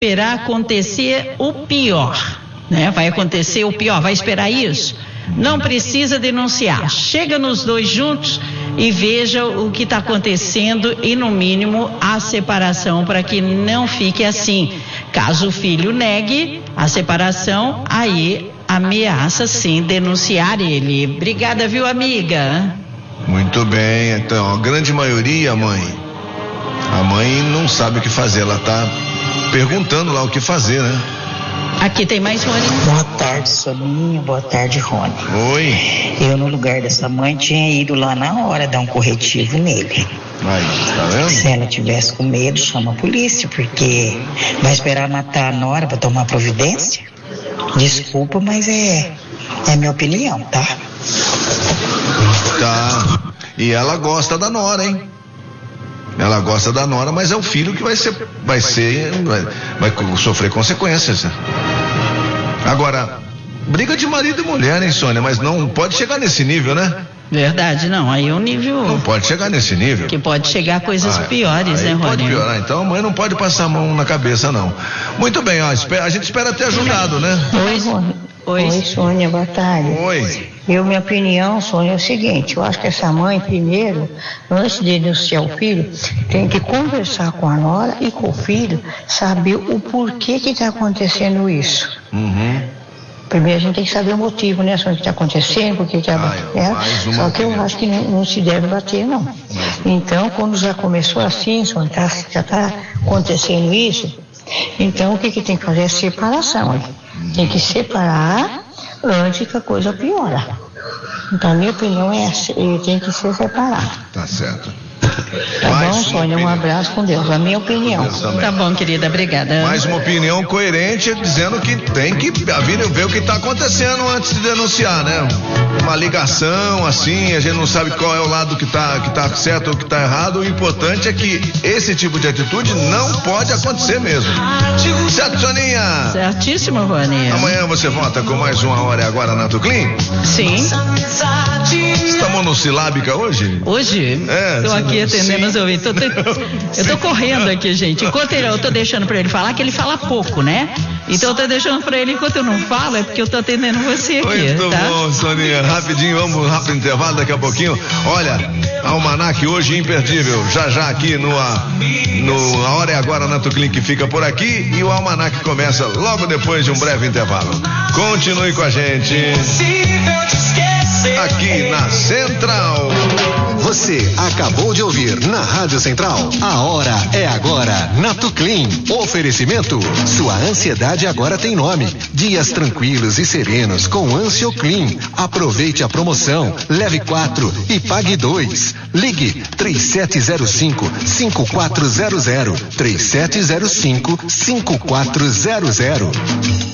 esperar acontecer o pior, né? Vai acontecer o pior, vai esperar isso? Não precisa denunciar. Chega nos dois juntos e veja o que está acontecendo e, no mínimo, a separação, para que não fique assim. Caso o filho negue a separação, aí ameaça sim denunciar ele. Obrigada, viu, amiga? Muito bem, então, a grande maioria, a mãe não sabe o que fazer, ela tá perguntando lá o que fazer, né? Aqui tem mais Rony. Boa tarde, Soninho. Boa tarde, Rony. Oi. Eu, no lugar dessa mãe, tinha ido lá na hora dar um corretivo nele. Aí, tá vendo? Se ela tivesse com medo, chama a polícia, porque vai esperar matar a nora pra tomar providência? Desculpa, mas é minha opinião, tá? Tá. E ela gosta da nora, hein? Ela gosta da nora, mas é o filho que vai sofrer consequências. Agora, briga de marido e mulher, hein, Sônia? Mas não pode chegar nesse nível, né? Verdade, não. Aí é um nível... Não pode chegar nesse nível. Que pode chegar a coisas piores, né, Rony? Pode piorar. Então a mãe não pode passar a mão na cabeça, não. Muito bem, ó. A gente espera ter ajudado, né? Oi, Rony. Oi, Sônia, boa tarde. Oi. Minha opinião, Sônia, é o seguinte: eu acho que essa mãe, primeiro, antes de denunciar o filho, tem que conversar com a nora e com o filho, saber o porquê que está acontecendo isso. Uhum. Primeiro a gente tem que saber o motivo, né, Sônia, que está acontecendo, por que está batendo. Só que eu acho que não se deve bater, não. Então, quando já começou assim, Sônia, já está acontecendo isso, então o que tem que fazer é separação. Tem que separar antes que a coisa piora. Então, a minha opinião é essa: ele tem que ser separado. Tá certo. Tá bom, Sônia? Um abraço, com Deus. A minha opinião. Tá bom, querida, obrigada. Mais uma opinião coerente, dizendo que tem que ver o que está acontecendo antes de denunciar, né? Uma ligação assim, a gente não sabe qual é o lado que tá certo ou que tá errado. O importante é que esse tipo de atitude não pode acontecer mesmo. Certo, Soninha? Certíssimo, Rony. Amanhã você volta com mais uma hora agora na Tuclin? Sim. Estamos no Silábica hoje? Hoje? Tô aqui atendendo os ouvintes. Eu tô correndo aqui, gente. Enquanto eu tô deixando pra ele falar, que ele fala pouco, né? Então eu tô deixando pra ele, enquanto eu não falo, é porque eu tô atendendo você aqui. Muito tá? bom, Soninha. Rapidinho, vamos rápido intervalo, daqui a pouquinho. Olha, Almanac hoje imperdível. Já aqui no A Hora é Agora na Tuclin, que fica por aqui, e o Almanac começa logo depois de um breve intervalo. Continue com a gente aqui na Central. Você acabou de ouvir na Rádio Central. A Hora é Agora na Tuclin. Oferecimento: sua ansiedade agora tem nome. Dias tranquilos e serenos com Ansioclin. Aproveite a promoção. Leve 4 e pague 2. Ligue 3705-5400. 3705-5400.